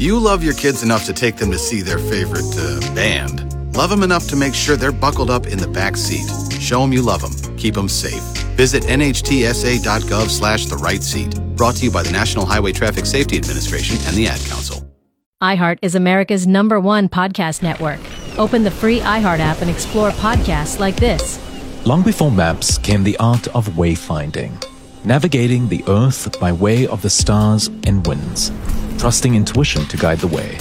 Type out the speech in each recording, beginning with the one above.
You love your kids enough to take them to see their favorite band. Love them enough to make sure they're buckled up in the back seat. Show them you love them. Keep them safe. Visit nhtsa.gov/the right seat. Brought to you by the National Highway Traffic Safety Administration and the Ad Council. iHeart is America's #1 podcast network. Open the free iHeart app and explore podcasts like this. Long before maps came the art of wayfinding, navigating the earth by way of the stars and winds, trusting intuition to guide the way.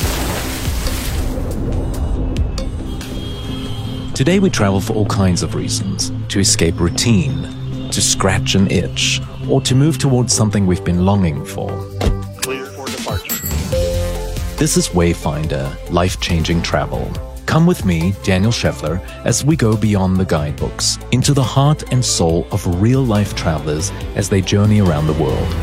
Today we travel for all kinds of reasons: to escape routine, to scratch an itch, or to move towards something we've been longing for. Clear for departure. This is Wayfinder, life-changing travel. Come with me, Daniel Scheffler, as we go beyond the guidebooks, into the heart and soul of real-life travelers as they journey around the world.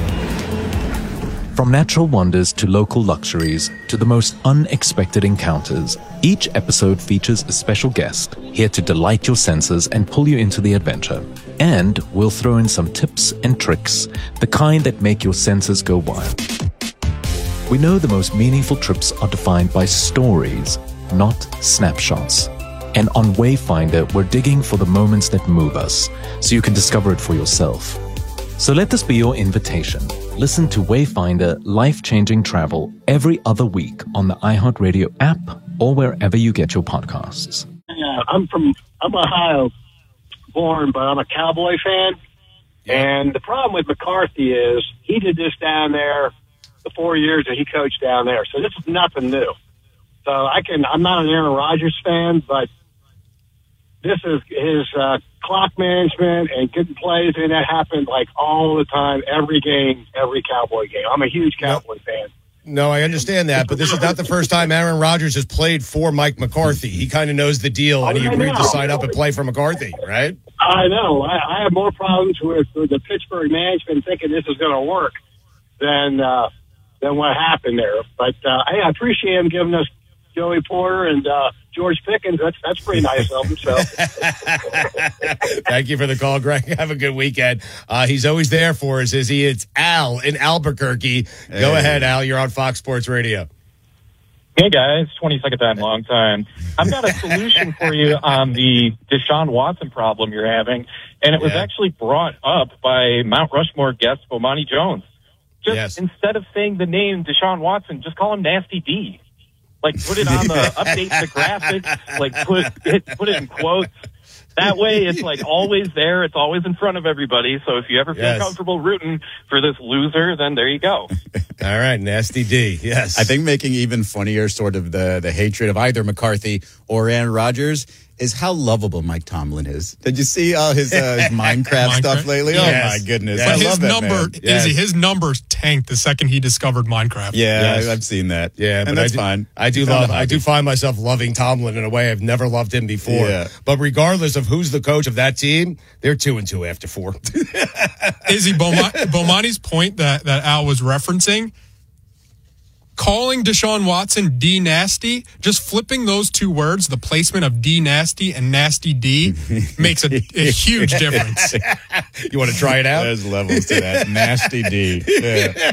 From natural wonders to local luxuries to the most unexpected encounters, each episode features a special guest here to delight your senses and pull you into the adventure. And we'll throw in some tips and tricks, the kind that make your senses go wild. We know the most meaningful trips are defined by stories, not snapshots. And on Wayfinder, we're digging for the moments that move us, so you can discover it for yourself. So let this be your invitation. Listen to Wayfinder Life-Changing Travel every other week on the iHeartRadio app or wherever you get your podcasts. Yeah, I'm Ohio born, but I'm a Cowboy fan. And the problem with McCarthy is he did this down there the 4 years that he coached down there. So this is nothing new. So I'm not an Aaron Rodgers fan, but this is his clock management and getting plays, and that happened like all the time, every game, every Cowboy game. I'm a huge Cowboy fan. No, I understand that, but this is not the first time Aaron Rodgers has played for Mike McCarthy. He kind of knows the deal, and he agreed to sign up and play for McCarthy, right? I know. I have more problems with the Pittsburgh management thinking this is going to work than what happened there. But I appreciate him giving us Joey Porter and George Pickens. That's pretty nice of him. So, thank you for the call, Greg. Have a good weekend. He's always there for us, is he? It's Al in Albuquerque. Hey. Go ahead, Al. You're on Fox Sports Radio. Hey, guys. 22nd time, long time. I've got a solution for you on the Deshaun Watson problem you're having, and it was actually brought up by Mount Rushmore guest Bomani Jones. Just instead of saying the name Deshaun Watson, just call him Nasty D. Like, put it on the update the graphics, like put it in quotes. That way it's like always there, it's always in front of everybody. So if you ever feel comfortable rooting for this loser, then there you go. All right, Nasty D, yes. I think making even funnier sort of the hatred of either McCarthy or Aaron Rodgers is how lovable Mike Tomlin is. Did you see his Minecraft stuff lately? Yes. Oh, my goodness. Yes. I But love that, man. his numbers tanked the second he discovered Minecraft. Yeah, I've seen that. Yeah, and but that's fine. I do find myself loving Tomlin in a way I've never loved him before. Yeah. But regardless of who's the coach of that team, they're 2-2 after 4. Izzy, Bomani's point that Al was referencing, calling Deshaun Watson D Nasty, just flipping those two words, the placement of D Nasty and Nasty D, makes a huge difference. You want to try it out? There's levels to that. Nasty D. Yeah.